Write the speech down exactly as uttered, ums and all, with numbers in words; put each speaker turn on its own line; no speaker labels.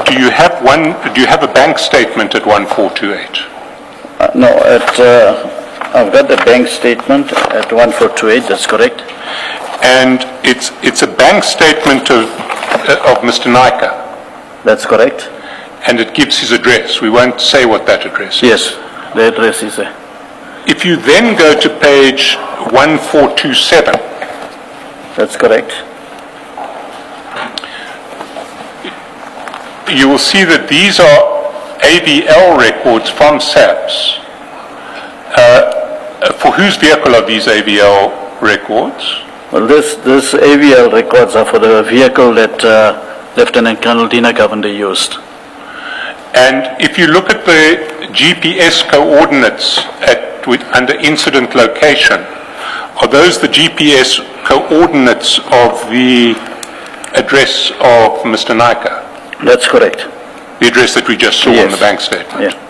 do you have one? Do you have a bank statement at one four two eight?
Uh, no, at, uh, I've got the bank statement at one four two eight, that's correct.
And it's it's a bank statement of uh, of Mister Naika.
That's correct.
And it gives his address. We won't say what that address is.
Yes, the address is there.
If you then go to page one four two seven,
that's correct.
You will see that these are A V L records from S A P S. Uh, for whose vehicle are these A V L records?
Well, this, this A V L records are for the vehicle that uh, Lieutenant Colonel Dina Govender used.
And if you look at the G P S coordinates at, with, under incident location, are those the G P S coordinates of the address of Mister Naika?
That's correct.
The address that we just saw
Yes.
on the bank statement?
Yeah.